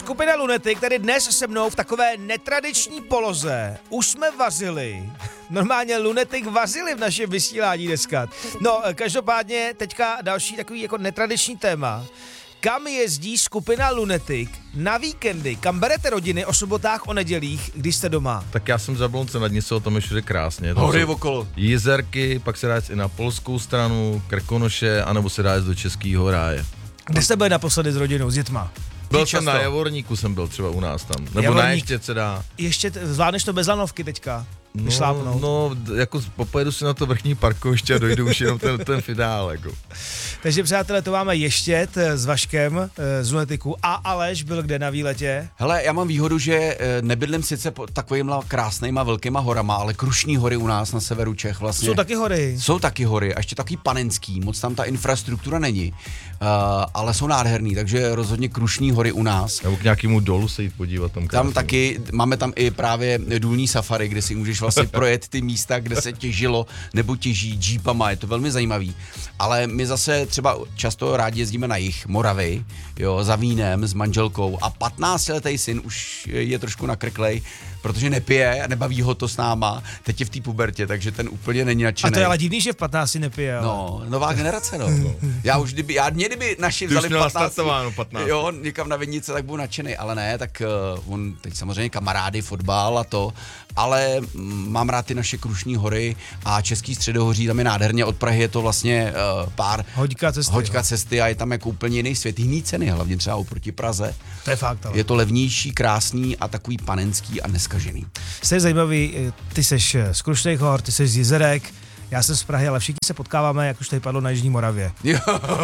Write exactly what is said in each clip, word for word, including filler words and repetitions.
Skupina Lunatic tady dnes se mnou v takové netradiční poloze. Už jsme vařili. Normálně Lunatic vařili v našem vysílání dneska. No, každopádně teďka další takový jako netradiční téma. Kam jezdí skupina Lunatic na víkendy? Kam berete rodiny o sobotách, o nedělích, když jste doma? Tak já jsem z Jablonce nad Nisou, tam je všude krásně. Tam Hory okolo. Jezerky, pak se dá jít i na polskou stranu, Krkonoše, anebo se dá jít do Českého ráje. Kde jste byli naposledy s rodinou, s dětma? Byl jsem na Javorníku, jsem byl třeba u nás tam. Nebo Javorník. na ještě se dá. Ještě t- zvládneš to bez lanovky teďka? No, no, jako popojedu si na to vrchní parkoviště a dojdu už jenom ten, ten finál, jako. Takže přátelé, to máme Ještěd s Vaškem z Lunaticu a Aleš byl kde na výletě? Hele, já mám výhodu, že nebydlím sice pod takovýmhle krásnýma velkýma horama, ale Krušní hory u nás na severu Čech vlastně. Jsou taky hory. Jsou taky hory, a ještě taky panenský, moc tam ta infrastruktura není, uh, ale jsou nádherný, takže rozhodně Krušní hory u nás. Nebo k nějakému dolu se jít podívat tam. Tam taky, máme tam i právě důlní safari, kde si můžeš vlastně projet ty místa, kde se těžilo nebo těží džípama, je to velmi zajímavý. Ale my zase třeba často rádi jezdíme na jih Moravy, jo, za vínem s manželkou a patnáctiletý syn už je trošku nakrklej, protože nepije a nebaví ho to s náma, teď je v té pubertě, takže ten úplně není nadšený. A to je ale divný, že v patnácti nepije. Ale... No, nová generace, no. Já už kdyby, já mě kdyby naši Ty vzali už v patnácti, patnáct. jo, někam na Vidnice, tak budu nadšený, ale ne, tak uh, on teď samozřejmě kamarády, fotbal a to, ale mm, mám rád ty naše Krušní hory a Český středohoří, tam je nádherně, od Prahy je to vlastně uh, pár Hoďka cesty. hoďka cesty a je tam jako úplně jiný svět, jiný ceny, hlavně třeba oproti Praze. To je fakt, ale. Je to levnější, krásný a takový panenský a neskažený. Jste zajímavý, ty seš z Krušných hor, ty seš z Jezerek, já jsem z Prahy, ale všichni se potkáváme, jak už tady padlo, na Jižní Moravě. Jo.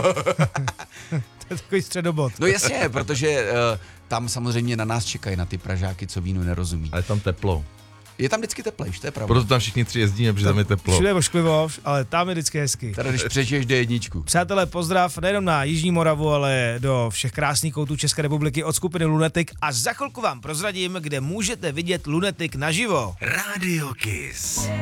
To je takový středobod. No jasně, protože uh, tam samozřejmě na nás čekají, na ty Pražáky, co vínu nerozumí. Ale je tam teplo. Je tam vždycky teplejš, to je pravda. Proto tam všichni tři jezdíme, protože tam je teplo. Všude je ošklivo, ale tam je vždycky hezky. Teda když přežiješ do jedničku. Přátelé, pozdrav nejenom na Jižní Moravu, ale do všech krásných koutů České republiky od skupiny Lunatic a za chvilku vám prozradím, kde můžete vidět Lunatic naživo. Radio Kiss.